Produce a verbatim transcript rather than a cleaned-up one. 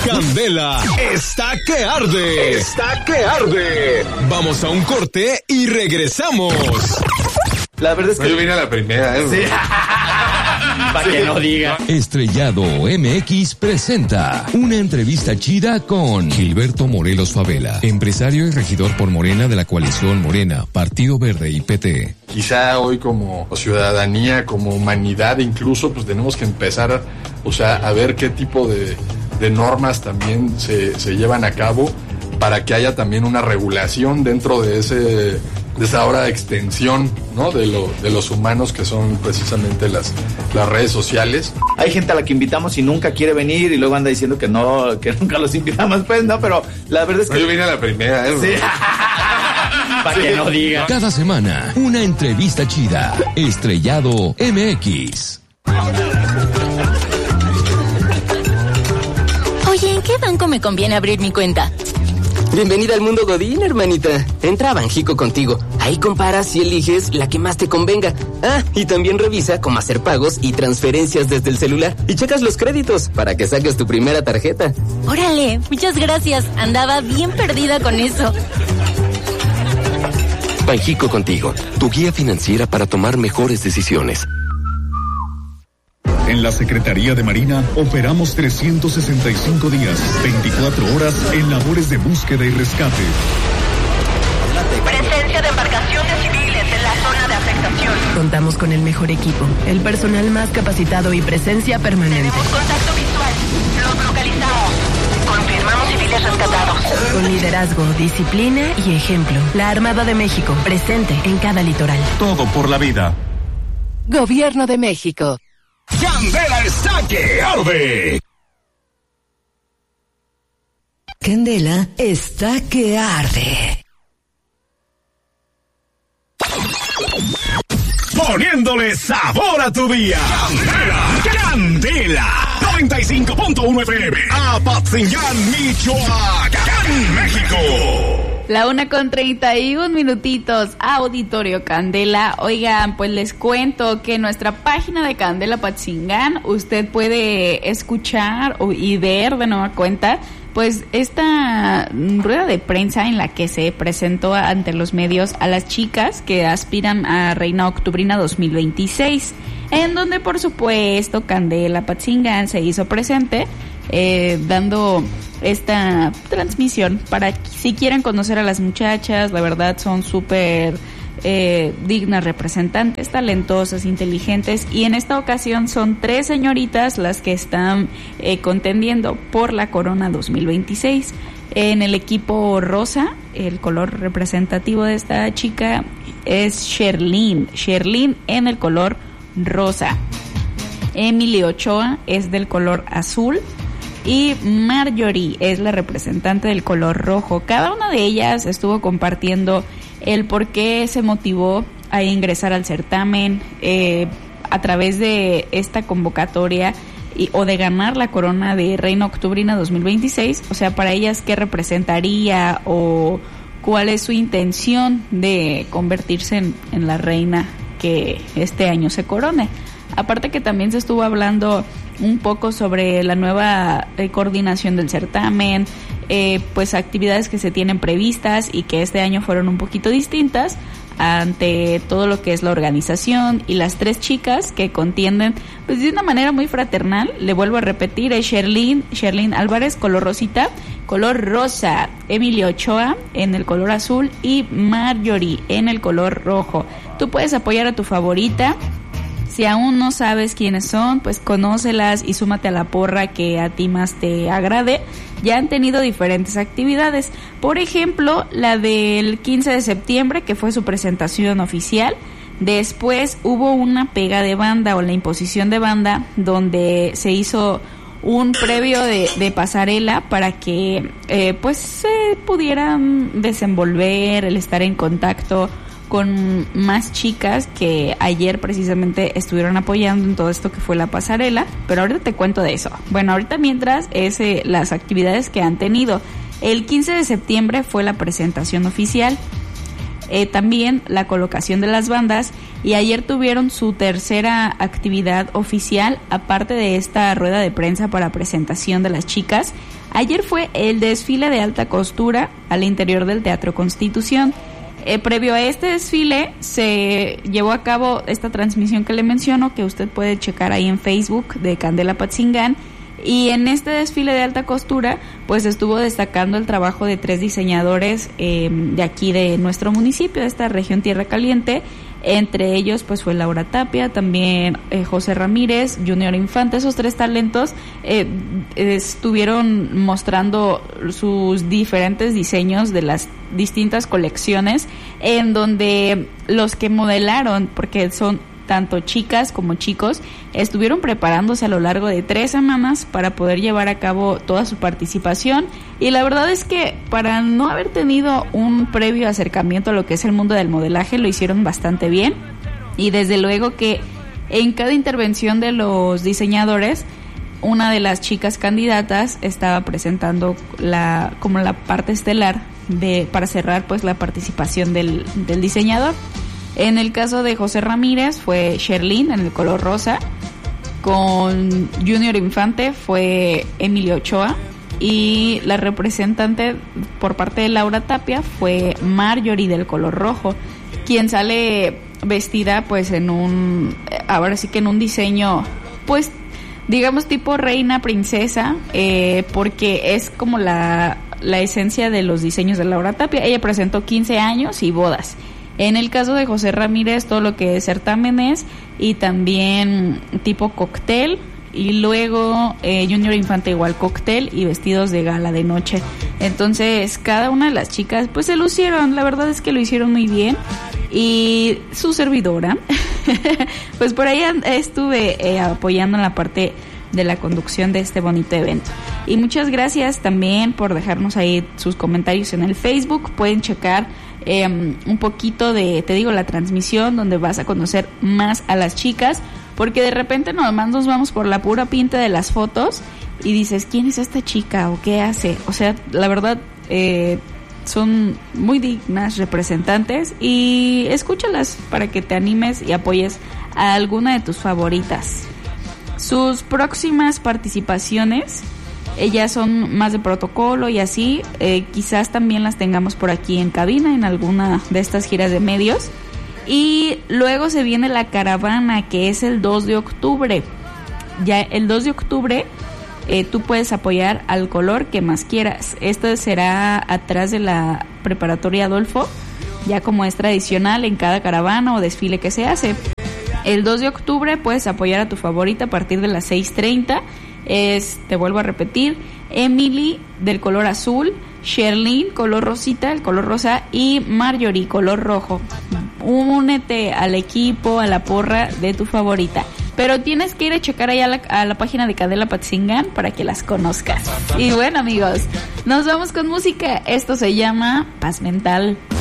Candela está que arde. Está que arde. Vamos a un corte y regresamos. La verdad es que... No, yo vine a la primera, ¿eh? Sí. Para sí. que no diga. Estrellado M X presenta una entrevista chida con Gilberto Morelos Favela, empresario y regidor por Morena de la coalición Morena, Partido Verde y P T. Quizá hoy como ciudadanía, como humanidad incluso, pues tenemos que empezar, o sea, a ver qué tipo de, de normas también se, se llevan a cabo para que haya también una regulación dentro de ese... de esa ahora extensión, ¿no? De lo, de los humanos que son precisamente las, las redes sociales. Hay gente a la que invitamos y nunca quiere venir y luego anda diciendo que no, que nunca los invitamos, pues, no, pero la verdad es que... No, yo vine a la primera, ¿eh? Sí. Para sí. que no diga. Cada semana, una entrevista chida. Estrellado M X. Oye, ¿en qué banco me conviene abrir mi cuenta? Bienvenida al mundo Godín, hermanita. Entra a Banjico Contigo. Ahí comparas y eliges la que más te convenga. Ah, y también revisa cómo hacer pagos y transferencias desde el celular. Y checas los créditos para que saques tu primera tarjeta. Órale, muchas gracias. Andaba bien perdida con eso. Banjico Contigo, tu guía financiera para tomar mejores decisiones. En la Secretaría de Marina operamos trescientos sesenta y cinco días, veinticuatro horas en labores de búsqueda y rescate. Presencia de embarcaciones civiles en la zona de afectación. Contamos con el mejor equipo, el personal más capacitado y presencia permanente. Tenemos contacto visual. Los localizamos. Confirmamos civiles rescatados. Con liderazgo, disciplina y ejemplo. La Armada de México, presente en cada litoral. Todo por la vida. Gobierno de México. Candela está que arde. Candela está que arde. Poniéndole sabor a tu día. Candela, Candela. noventa y cinco punto uno F M. Apatzingán, Michoacán, México. La una con treinta y un minutitos, Auditorio Candela. Oigan, pues les cuento que en nuestra página de Candela Apatzingán usted puede escuchar y ver de nueva cuenta pues esta rueda de prensa en la que se presentó ante los medios a las chicas que aspiran a Reina Octubrina dos mil veintiséis, en donde por supuesto Candela Apatzingán se hizo presente, eh, dando esta transmisión para si quieren conocer a las muchachas. La verdad son súper eh, dignas representantes, talentosas, inteligentes, y en esta ocasión son tres señoritas las que están eh, contendiendo por la Corona dos mil veintiséis. En el equipo rosa, el color representativo de esta chica es Sherlyn, Sherlyn en el color rosa. Emily Ochoa es del color azul y Marjorie es la representante del color rojo. Cada una de ellas estuvo compartiendo el por qué se motivó a ingresar al certamen eh, a través de esta convocatoria y, o de ganar la corona de Reina Octubrina dos mil veintiséis. O sea, para ellas qué representaría o cuál es su intención de convertirse en, en la reina que este año se corone. Aparte que también se estuvo hablando un poco sobre la nueva eh, coordinación del certamen, eh, pues actividades que se tienen previstas y que este año fueron un poquito distintas ante todo lo que es la organización. Y las tres chicas que contienden pues de una manera muy fraternal, le vuelvo a repetir, es Sherlyn, Sherlyn Álvarez, color rosita, color rosa, Emily Ochoa en el color azul y Marjorie en el color rojo. Tú puedes apoyar a tu favorita. Si aún no sabes quiénes son, pues conócelas y súmate a la porra que a ti más te agrade. Ya han tenido diferentes actividades. Por ejemplo, la del quince de septiembre, que fue su presentación oficial. Después hubo una pega de banda o la imposición de banda, donde se hizo un previo de, de pasarela para que eh, pues se pudieran desenvolver, el estar en contacto con más chicas que ayer precisamente estuvieron apoyando en todo esto que fue la pasarela, pero ahorita te cuento de eso. Bueno, ahorita mientras es eh, las actividades que han tenido. El quince de septiembre fue la presentación oficial. eh, también la colocación de las bandas, y ayer tuvieron su tercera actividad oficial, aparte de esta rueda de prensa para presentación de las chicas. Ayer fue el desfile de alta costura al interior del Teatro Constitución. Eh, previo a este desfile se llevó a cabo esta transmisión que le menciono, que usted puede checar ahí en Facebook de Candela Patzingán. Y en este desfile de alta costura, pues estuvo destacando el trabajo de tres diseñadores eh, de aquí de nuestro municipio, de esta región Tierra Caliente. Entre ellos, pues fue Laura Tapia, también eh, José Ramírez, Junior Infante. Esos tres talentos eh, estuvieron mostrando sus diferentes diseños de las distintas colecciones, en donde los que modelaron, porque son tanto chicas como chicos, estuvieron preparándose a lo largo de tres semanas para poder llevar a cabo toda su participación. Y la verdad es que para no haber tenido un previo acercamiento a lo que es el mundo del modelaje, lo hicieron bastante bien. Y desde luego que en cada intervención de los diseñadores, una de las chicas candidatas estaba presentando la como la parte estelar de para cerrar pues la participación del, del diseñador. En el caso de José Ramírez fue Sherlyn en el color rosa, con Junior Infante fue Emilio Ochoa, y la representante por parte de Laura Tapia fue Marjorie del color rojo, quien sale vestida pues en un, ahora sí que en un diseño pues digamos tipo reina princesa, eh, porque es como la, la esencia de los diseños de Laura Tapia. Ella presentó quince años y bodas. En el caso de José Ramírez, todo lo que es certámenes y también tipo cóctel, y luego eh, Junior Infante igual cóctel y vestidos de gala de noche. Entonces cada una de las chicas pues se lucieron, la verdad es que lo hicieron muy bien. Y su servidora pues por ahí estuve eh, apoyando en la parte de la conducción de este bonito evento. Y muchas gracias también por dejarnos ahí sus comentarios en el Facebook. Pueden checar Eh, un poquito de, te digo, la transmisión, donde vas a conocer más a las chicas, porque de repente nomás nos vamos por la pura pinta de las fotos y dices, ¿quién es esta chica o qué hace? O sea, la verdad, eh, son muy dignas representantes, y escúchalas para que te animes y apoyes a alguna de tus favoritas. Sus próximas participaciones, ellas son más de protocolo y así, eh, quizás también las tengamos por aquí en cabina en alguna de estas giras de medios. Y luego se viene la caravana, que es el dos de octubre. Ya el dos de octubre eh, tú puedes apoyar al color que más quieras. Esto será atrás de la preparatoria Adolfo, ya como es tradicional en cada caravana o desfile que se hace. El dos de octubre puedes apoyar a tu favorita a partir de las seis treinta. Es, te vuelvo a repetir, Emily del color azul, Sherlyn color rosita, el color rosa, y Marjorie color rojo. Únete al equipo, a la porra de tu favorita, pero tienes que ir a checar allá a la, a la página de Candela Patzingán para que las conozcas. Y bueno, amigos, nos vamos con música. Esto se llama Paz Mental.